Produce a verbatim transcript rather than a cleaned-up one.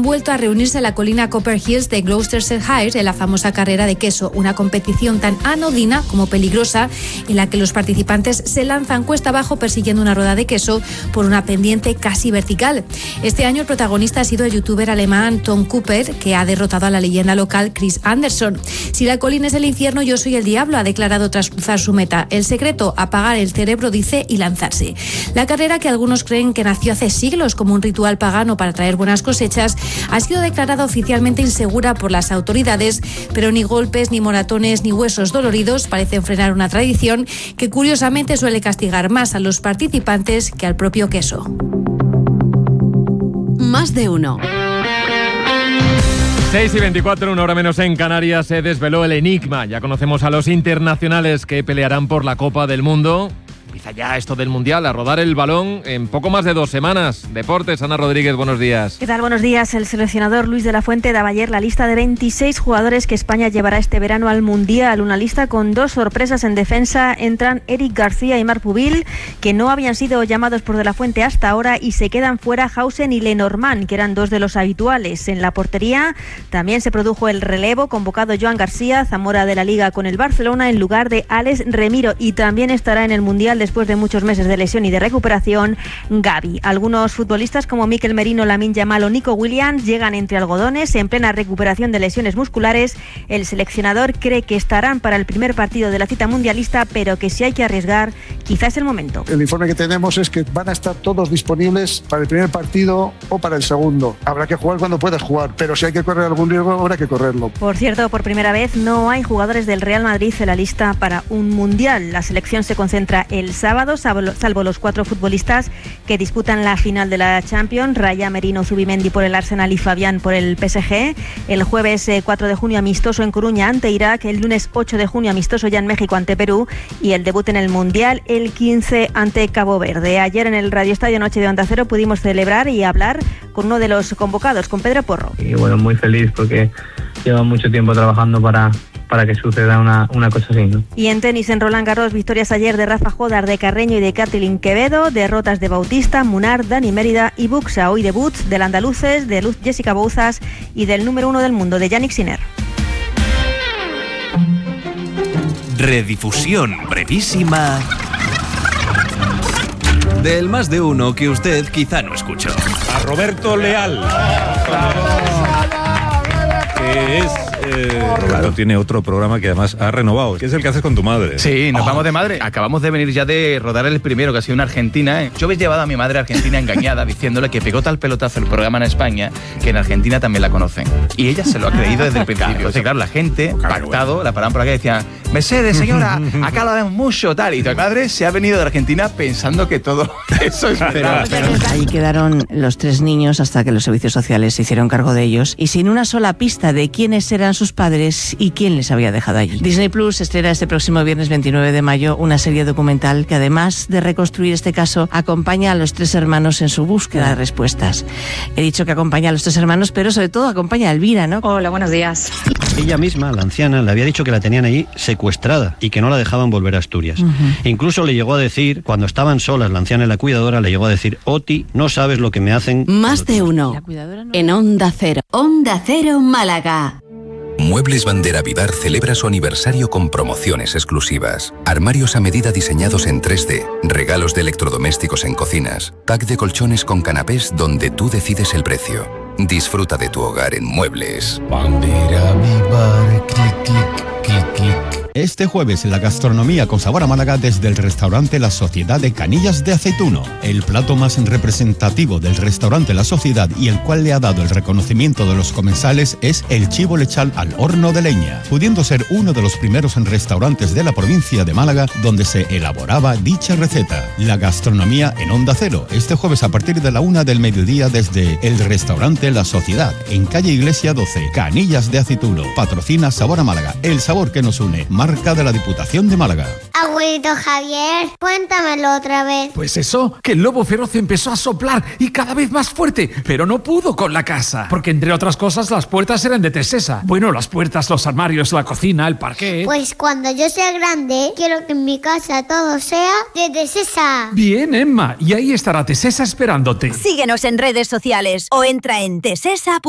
han vuelto a reunirse en la colina Copper Hills de Gloucestershire en la famosa carrera de queso, una competición tan anodina como peligrosa en la que los participantes se lanzan cuesta abajo persiguiendo una rueda de queso por una pendiente casi vertical. Este año el protagonista ha sido el youtuber alemán Tom Cooper, que ha derrotado a la leyenda local Chris Anderson. Si la colina es el infierno, yo soy el diablo, ha declarado tras cruzar su meta. El secreto, apagar el cerebro, dice, y lanzarse. La carrera, que algunos creen que nació hace siglos como un ritual pagano para traer buenas cosechas, ha sido declarada oficialmente insegura por las autoridades, pero ni golpes, ni moratones, ni huesos doloridos parecen frenar una tradición que curiosamente suele castigar más a los participantes que al propio queso. Más de uno. seis y veinticuatro, una hora menos en Canarias, se desveló el enigma. Ya conocemos a los internacionales que pelearán por la Copa del Mundo. Empieza ya esto del Mundial, a rodar el balón en poco más de dos semanas. Deportes, Ana Rodríguez, buenos días. ¿Qué tal? Buenos días. El seleccionador Luis de la Fuente daba ayer la lista de veintiséis jugadores que España llevará este verano al Mundial. Una lista con dos sorpresas en defensa. Entran Eric García y Marc Pubil, que no habían sido llamados por de la Fuente hasta ahora, y se quedan fuera Hausen y Lenormand, que eran dos de los habituales. En la portería también se produjo el relevo, convocado Joan García, Zamora de la Liga con el Barcelona, en lugar de Alex Remiro, y también estará en el Mundial después de muchos meses de lesión y de recuperación, Gavi. Algunos futbolistas como Mikel Merino, Lamine Yamal o Nico Williams llegan entre algodones en plena recuperación de lesiones musculares. El seleccionador cree que estarán para el primer partido de la cita mundialista, pero que si hay que arriesgar, quizás es el momento. El informe que tenemos es que van a estar todos disponibles para el primer partido o para el segundo. Habrá que jugar cuando puedas jugar, pero si hay que correr algún riesgo, habrá que correrlo. Por cierto, por primera vez no hay jugadores del Real Madrid en la lista para un mundial. La selección se concentra el sábado, salvo los cuatro futbolistas que disputan la final de la Champions: Raya, Merino, Zubimendi por el Arsenal y Fabián por el P S G. El jueves cuatro de junio amistoso en Coruña ante Irak, el lunes ocho de junio amistoso ya en México ante Perú, y el debut en el Mundial el quince ante Cabo Verde. Ayer en el Radio Estadio Noche de Onda Cero pudimos celebrar y hablar con uno de los convocados, con Pedro Porro. Y bueno, muy feliz porque lleva mucho tiempo trabajando para... para que suceda una, una cosa así, ¿no? Y en tenis, en Roland Garros, victorias ayer de Rafa Jodar, de Carreño y de Kathleen Quevedo, derrotas de Bautista, Munar, Dani Mérida y Buxa. Hoy debuts del andaluces, de Luz Jessica Bouzas y del número uno del mundo, de Yannick Sinner. Redifusión brevísima del Más de Uno que usted quizá no escuchó. A Roberto Leal, que es... Eh, claro, tiene otro programa que además ha renovado, que es el que haces con tu madre. Sí, nos oh. vamos de madre. Acabamos de venir ya de rodar el primero, que ha sido en Argentina. ¿eh? Yo habéis llevado a mi madre a Argentina engañada, diciéndole que pegó tal pelotazo el programa en España, que en Argentina también la conocen. Y ella se lo ha creído desde el principio. Claro, o sea, claro, la gente, claro, pactado, bueno. La paraban por acá y decían: Mercedes, señora, acá lo vemos mucho, tal. Y tu madre se ha venido de Argentina pensando que todo eso es verdad. Ahí quedaron los tres niños hasta que los servicios sociales se hicieron cargo de ellos, y sin una sola pista de quiénes eran sus padres y quién les había dejado allí. Disney Plus estrena este próximo viernes veintinueve de mayo una serie documental que, además de reconstruir este caso, acompaña a los tres hermanos en su búsqueda de respuestas. He dicho que acompaña a los tres hermanos, pero sobre todo acompaña a Elvira, ¿no? Hola, buenos días. Ella misma, la anciana, le había dicho que la tenían ahí secuestrada y que no la dejaban volver a Asturias. Uh-huh. Incluso le llegó a decir, cuando estaban solas la anciana y la cuidadora, le llegó a decir: Oti, no sabes lo que me hacen. Más de uno. No... En Onda Cero. Onda Cero Málaga. Muebles Bandera Vivar celebra su aniversario con promociones exclusivas. Armarios a medida diseñados en tres D, regalos de electrodomésticos en cocinas, pack de colchones con canapés donde tú decides el precio. Disfruta de tu hogar en Muebles Bandera Vivar, clic, clic, clic, clic. Este jueves, la gastronomía con sabor a Málaga desde el restaurante La Sociedad de Canillas de Aceituno. El plato más representativo del restaurante La Sociedad y el cual le ha dado el reconocimiento de los comensales es el chivo lechal al horno de leña, pudiendo ser uno de los primeros en restaurantes de la provincia de Málaga donde se elaboraba dicha receta. La gastronomía en Onda Cero, este jueves a partir de la una del mediodía desde el restaurante La Sociedad, en calle Iglesia doce, Canillas de Aceituno. Patrocina Sabor a Málaga, el sabor que nos une. Marca de la Diputación de Málaga. Abuelito Javier, cuéntamelo otra vez. Pues eso, que el lobo feroz empezó a soplar y cada vez más fuerte, pero no pudo con la casa, porque entre otras cosas las puertas eran de Tesesa. Bueno, las puertas, los armarios, la cocina, el parquet. Pues cuando yo sea grande, quiero que en mi casa todo sea de Tesesa. Bien, Emma, y ahí estará Tesesa esperándote. Síguenos en redes sociales o entra en tesesa punto com.